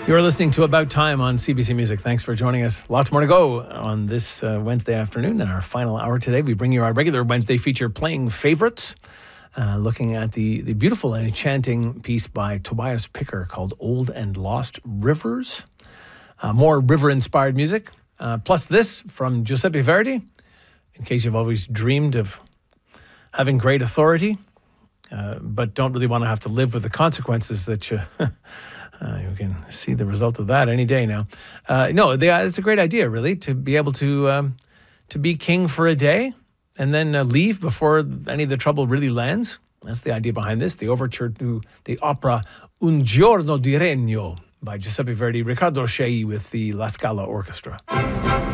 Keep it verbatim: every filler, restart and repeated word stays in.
You're listening to About Time on C B C Music. Thanks for joining us. Lots more to go on this uh, Wednesday afternoon. In our final hour today, we bring you our regular Wednesday feature, Playing Favorites, uh, looking at the, the beautiful and enchanting piece by Tobias Picker called Old and Lost Rivers. Uh, more river-inspired music. Uh, plus this from Giuseppe Verdi, in case you've always dreamed of having great authority, uh, but don't really want to have to live with the consequences that you... Uh, you can see the result of that any day now. Uh, no, they, uh, it's a great idea, really, to be able to um, to be king for a day and then uh, leave before any of the trouble really lands. That's the idea behind this, the overture to the opera Un Giorno di Regno by Giuseppe Verdi, Riccardo Scei with the La Scala Orchestra.